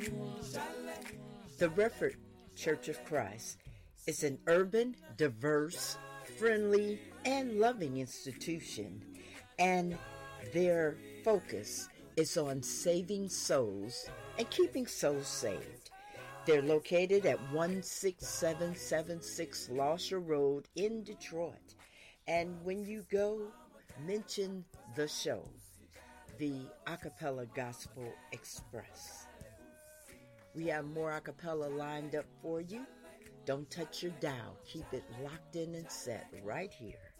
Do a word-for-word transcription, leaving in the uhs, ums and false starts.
The Redford Church of Christ is an urban, diverse, friendly, and loving institution, and their focus is on saving souls and keeping souls saved. They're located at one six seven seven six Losher Road in Detroit. And when you go, mention the show, the Acapella Gospel Express. We have more acapella lined up for you. Don't touch your dial. Keep it locked in and set right here.